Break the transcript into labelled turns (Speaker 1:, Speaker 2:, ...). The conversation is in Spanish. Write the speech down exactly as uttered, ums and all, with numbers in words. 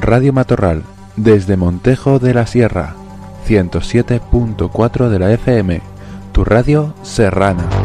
Speaker 1: Radio Matorral, desde Montejo de la Sierra, ciento siete punto cuatro de la F M, tu radio serrana.